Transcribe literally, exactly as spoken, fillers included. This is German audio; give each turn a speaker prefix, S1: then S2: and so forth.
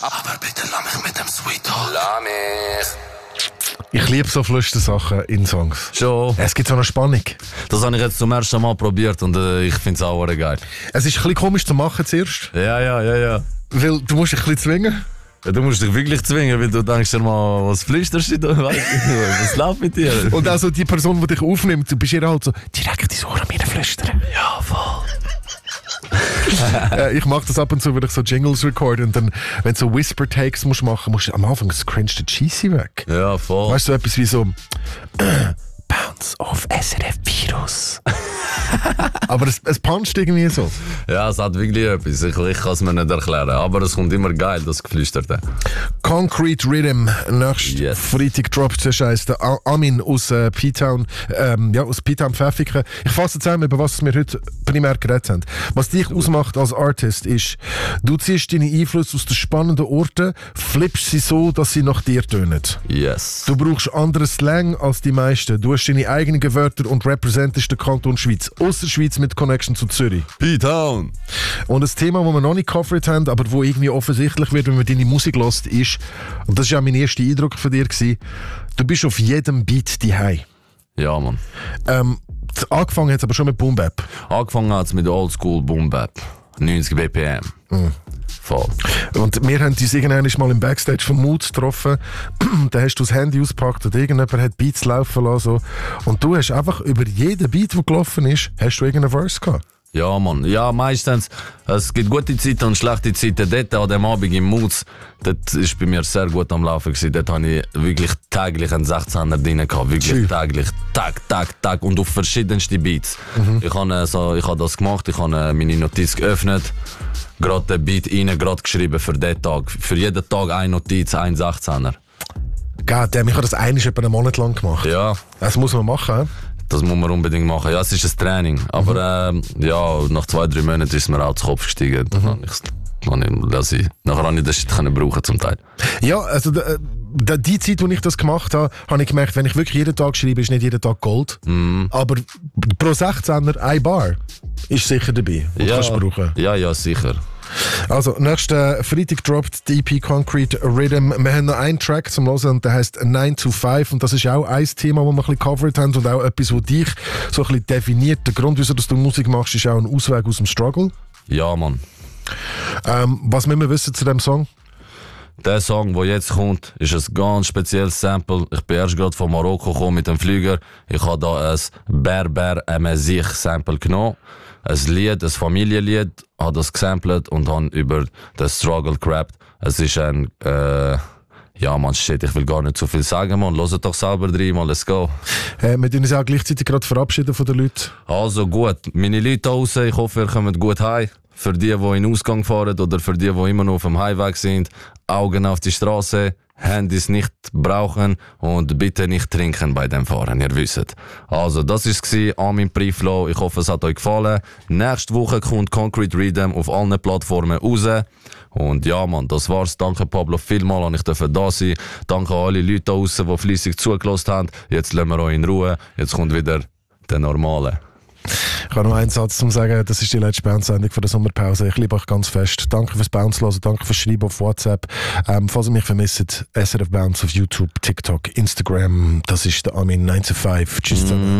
S1: Aber bitte lass mich mit dem Sweet Talk. Lass mich.
S2: Ich liebe so Flüstersachen in Songs.
S3: Schon.
S2: Es gibt so eine Spannung.
S3: Das habe ich jetzt zum ersten Mal probiert und äh, ich finde es auch geil.
S2: Es ist ein bisschen komisch zu machen zuerst.
S3: Ja, ja, ja, ja.
S2: Weil du musst dich ein bisschen zwingen.
S3: Ja, du musst dich wirklich zwingen, weil du denkst dir mal, was flüsterst du? Was läuft mit dir?
S2: Und also die Person, die dich aufnimmt, du bist ihr halt so direkt ins Ohr an mir flüstern.
S3: Ja, voll.
S2: äh, ich mache das ab und zu, wenn ich so Jingles recorde und dann, wenn du so Whisper-Takes musst machen, musst du am Anfang das cringe der Cheesy weg.
S3: Ja, voll.
S2: Weißt du, so etwas wie so äh, Bounce auf S R F-Virus. Aber es, es puncht irgendwie so.
S3: Ja, es hat wirklich etwas. Ich, ich kann es mir nicht erklären. Aber es kommt immer geil, das Geflüsterte.
S2: Concrete Rhythm. Nächsten
S3: Yes.
S2: Freitag droppt der Scheiß. Der Amin aus äh, P-Town, ähm, ja, aus P-Town Pfäffiken. Ich fasse zusammen, über was wir heute primär geredet haben. Was dich Gut. ausmacht als Artist ist, du ziehst deine Einflüsse aus den spannenden Orten, flippst sie so, dass sie nach dir tönen.
S3: Yes.
S2: Du brauchst anderen Slang als die meisten. Du hast deine eigenen Wörter und repräsentierst den Kanton Schweiz. Ausser Schweiz mit Connection zu Zürich.
S3: P-Town.
S2: Und das Thema, das wir noch nicht covered haben, aber wo irgendwie offensichtlich wird, wenn man deine Musik hört, ist, und das war ja mein erster Eindruck von dir, gewesen, du bist auf jedem Beat daheim.
S3: Ja, Mann.
S2: Ähm, angefangen hat es aber schon mit Boom Bap.
S3: Angefangen hat es mit Oldschool Boom Bap. neunzig B P M.
S2: Mhm.
S3: Voll.
S2: Und wir haben uns irgendwann mal im Backstage vom Mood getroffen. Da hast du das Handy ausgepackt und irgendjemand hat Beats laufen lassen. So. Und du hast einfach über jeden Beat, der gelaufen ist, hast du irgendeinen Verse gehabt.
S3: Ja, Mann. Ja, meistens. Es gibt gute Zeiten und schlechte Zeiten. Dort an dem Abend im Moods, das war bei mir sehr gut am Laufen gewesen. Dort hatte ich wirklich täglich einen sechzehner drin gehabt. Wirklich
S2: Schön.
S3: täglich. Tag, Tag, Tag. Und auf verschiedenste Beats. Mhm. Ich habe so, ich hab das gemacht, ich habe meine Notiz geöffnet, gerade den Beat rein, gerade geschrieben für den Tag. Für jeden Tag eine Notiz, ein sechzehner.
S2: Goddamn, ich habe das eigentlich etwa einen Monat lang gemacht.
S3: Ja.
S2: Das muss man machen.
S3: Das muss man unbedingt machen. Ja, es ist ein Training. Aber mhm. ähm, ja, nach zwei, drei Monaten ist mir auch zu Kopf gestiegen. Dann mhm. habe ich es ich, nachher habe ich das können brauchen zum Teil.
S2: Ja, also die, die Zeit, als ich das gemacht habe, habe ich gemerkt, wenn ich wirklich jeden Tag schreibe, ist nicht jeden Tag Gold.
S3: Mhm.
S2: Aber pro sechzehner ein Bar ist sicher dabei. Und
S3: ja,
S2: kannst du brauchen.
S3: Ja, ja, sicher.
S2: Also, nächsten Freitag droppt die E P Concrete Rhythm. Wir haben noch einen Track zum Hören und der heisst nine to five und das ist auch ein Thema, das wir ein bisschen covered haben und auch etwas, das dich so ein bisschen definiert. Der Grund, wieso du Musik machst, ist auch ein Ausweg aus dem Struggle.
S3: Ja, Mann.
S2: Ähm, was müssen wir wissen zu diesem Song?
S3: Der Song, der jetzt kommt, ist ein ganz spezielles Sample. Ich bin erst gerade von Marokko gekommen mit dem Flüger. Ich habe da ein Berber Amazigh Sample genommen. Ein Lied, ein Familienlied, habe das gesampelt und habe über den Struggle gerappt. Es ist ein, äh, ja man, shit, ich will gar nicht zu viel sagen, man. Hört doch selber rein, mal, let's go.
S2: Äh, wir tun uns auch gleichzeitig gerade verabschieden von den Leuten.
S3: Also gut, meine Leute da draussen, ich hoffe, ihr kommt gut heim. Für die, die in den Ausgang fahren oder für die, die immer noch auf dem Highway sind, Augen auf die Straße, Handys nicht brauchen und bitte nicht trinken bei dem Fahren, ihr wisst. Also, das war Armin Priflow. Ich hoffe, es hat euch gefallen. Nächste Woche kommt Concrete Rhythm auf allen Plattformen raus. Und ja, Mann, das war's. Danke, Pablo, vielmal, dass ich da sein durfte. Danke an alle Leute da draussen, die fleissig zugelassen haben. Jetzt lassen wir euch in Ruhe. Jetzt kommt wieder der Normale.
S2: Ich habe noch einen Satz zum sagen, das ist die letzte Bounce-Sendung von der Sommerpause. Ich liebe euch ganz fest. Danke fürs Bounce hören, danke fürs Schreiben auf WhatsApp. Ähm, falls ihr mich vermisst, S R F Bounce auf YouTube, TikTok, Instagram. Das ist der Armin nine to five. Tschüss zusammen.